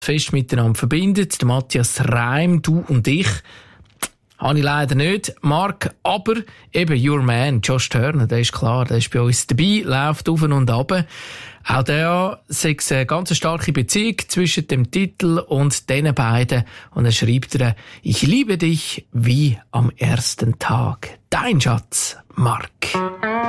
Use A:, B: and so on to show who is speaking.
A: fest miteinander verbindet. Der Matthias Reim, du und ich. Habe ich leider nicht, Mark, aber eben Your Man, Josh Turner, der ist klar, der ist bei uns dabei, läuft auf und ab. Auch der sagt eine ganz starke Beziehung zwischen dem Titel und den beiden. Und er schreibt ich liebe dich wie am ersten Tag. Dein Schatz, Mark.